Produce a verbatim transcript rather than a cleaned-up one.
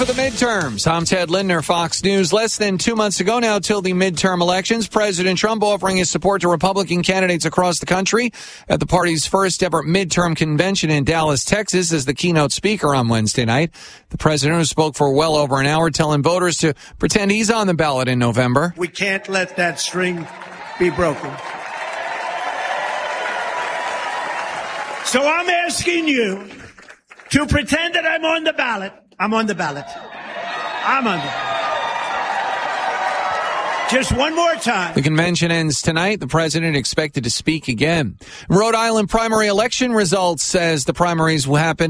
for the midterms. I'm Ted Lindner, Fox News. Less than two months ago now till the midterm elections, President Trump offering his support to Republican candidates across the country at the party's first ever midterm convention in Dallas, Texas, as the keynote speaker on Wednesday night. The president, who spoke for well over an hour, telling voters to pretend he's on the ballot in November. We can't let that string be broken. So I'm asking you to pretend that I'm on the ballot. I'm on the ballot. I'm on the ballot. Just one more time. The convention ends tonight. The president expected to speak again. Rhode Island primary election results says the primaries will happen